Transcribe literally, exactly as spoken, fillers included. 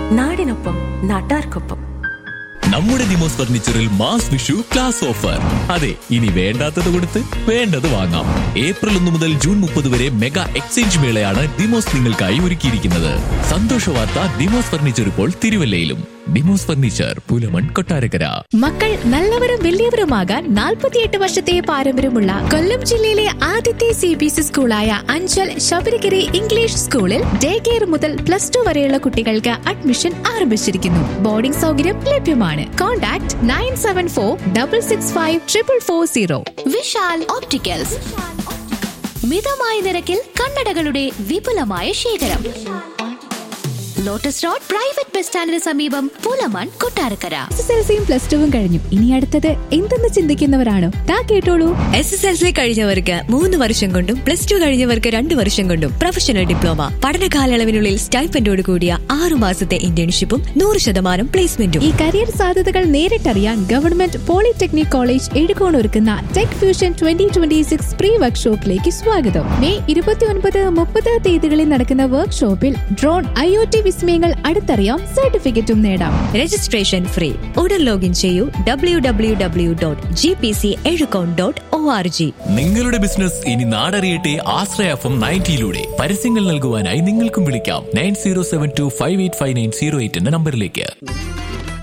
നാടിനൊപ്പം നാട്ടാർക്കൊപ്പം. നമ്മുടെ Demos ഫർണിച്ചറിൽ mass Vishu class offer. അതെ, ഇനി വേണ്ടാത്തത് കൊടുത്ത് വേണ്ടത് വാങ്ങാം. ഏപ്രിൽ ഒന്ന് മുതൽ ജൂൺ മുപ്പത് വരെ മെഗാ എക്സ്ചേഞ്ച് മേളയാണ് ദിമോസ് നിങ്ങൾക്കായി ഒരുക്കിയിരിക്കുന്നത്. സന്തോഷ വാർത്ത, ദിമോസ് ഫർണിച്ചർ ഇപ്പോൾ തിരുവല്ലയിലും. ഡിമോസ് ഫർണിച്ചർ, പുലമൺ, കൊട്ടാരക്കര. മക്കൾ നല്ലവരും വലിയവരുമാകാൻ നാൽപ്പത്തിയെട്ട് വർഷത്തെ പാരമ്പര്യമുള്ള കൊല്ലം ജില്ലയിലെ ആദ്യത്തെ C B S E സ്കൂളായ Anchal Sabarigiri English സ്കൂളിൽ ഡേ കെയർ മുതൽ പ്ലസ് ടു വരെയുള്ള കുട്ടികൾക്ക് അഡ്മിഷൻ ആരംഭിച്ചിരിക്കുന്നു. ബോർഡിംഗ് സൗകര്യം ലഭ്യമാണ്. Contact nine seven four double six five triple four zero. Vishal opticals, മിതമായ നിരക്കിൽ കണ്ണടകളുടെ വിപുലമായ ശേഖരം. ലോട്ടസ് റോഡ് പ്രൈവറ്റ് ബസ് സ്റ്റാൻഡിന് സമീപം, Pulamon, Kottarakkara. S S L സിയും പ്ലസ് ടുവും കഴിഞ്ഞു. ഇനി അടുത്തത് എന്തെന്ന് ചിന്തിക്കുന്നവരാണോ? താ കേട്ടോളൂ. എസ് എസ് എൽ സി കഴിഞ്ഞവർക്ക് മൂന്ന് വർഷം കൊണ്ടും പ്ലസ് ടു കഴിഞ്ഞവർക്ക് രണ്ട് വർഷം കൊണ്ടും പ്രൊഫഷണൽ ഡിപ്ലോമ, പഠന കാലയളവിനുള്ളിൽ സ്റ്റൈപ്പൻഡോട് കൂടിയ ആറു മാസത്തെ ഇന്റേൺഷിപ്പും നൂറ് ശതമാനം പ്ലേസ്മെന്റും. ഈ കരിയർ സാധ്യതകൾ നേരിട്ടറിയാൻ ഗവൺമെന്റ് പോളിടെക്നിക് കോളേജ് എഴുകോൺ ഒരുക്കുന്ന tech fusion twenty twenty six pre വർക്ക്ഷോപ്പിലേക്ക് സ്വാഗതം. മെയ് ഇരുപത്തി ഒൻപത് മുപ്പത് തീയതികളിൽ നടക്കുന്ന വർക്ക്ഷോപ്പിൽ ഡ്രോൺ, ഐ ഒ ടി വിസ്മയങ്ങൾ അടുത്തറിയാം, സർട്ടിഫിക്കറ്റും നേടാം. Registration free. ഉടൻ ലോഗിൻ ചെയ്യൂ W W W dot G P C Ezhukone dot O R G. നിങ്ങളുടെ ബിസിനസ് ഇനി നാടറിയട്ടെ ആശ്രയ എഫ് എം നയൻറ്റിയിലൂടെ. പരസ്യങ്ങൾ നൽകുവാനായി നിങ്ങൾക്കും വിളിക്കാം nine zero seven to five eight five nine zero eight എന്ന നമ്പറിലേക്ക്.